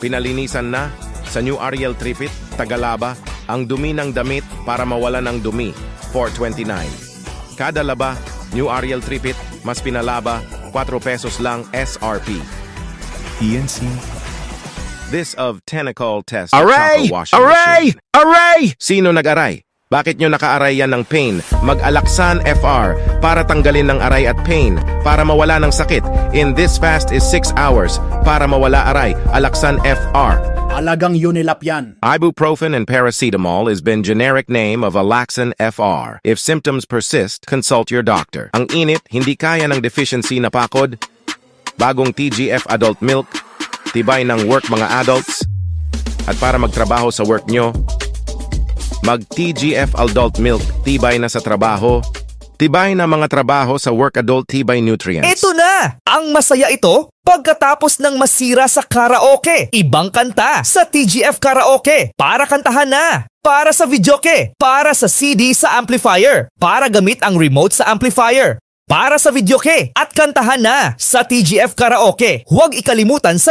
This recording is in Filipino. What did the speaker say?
Pinalinisan na sa New Ariel Tripit, Tagalaba, ang dumi ng damit para mawala ng dumi, 429. Kada laba, New Ariel Tripit, mas pinalaba, 4 pesos lang SRP. PNC. This of Tentacle Test Aray! Choco Washing Aray! Machine. Aray! Sino nag-aray? Bakit nyo nakaaray yan ng pain? Mag-Alaxan FR para tanggalin ng aray at pain, para mawala ng sakit. In this fast is 6 hours para mawala aray. Alaxan FR. Alagang Unilap yan. Ibuprofen and paracetamol has been generic name of Alaxan FR. If symptoms persist, consult your doctor. Ang init, hindi kaya ng deficiency na pakod. Bagong TGF Adult Milk, tibay ng work mga adults. At para magtrabaho sa work nyo, mag-TGF Adult Milk, tibay na sa trabaho. Tibay na mga trabaho sa work adult tibay nutrients. Ito na! Ang masaya ito pagkatapos ng masira sa karaoke. Ibang kanta sa TGF Karaoke. Para kantahan na. Para sa videoke. Para sa CD sa amplifier. Para gamit ang remote sa amplifier. Para sa videoke. At kantahan na sa TGF Karaoke. Huwag ikalimutan sa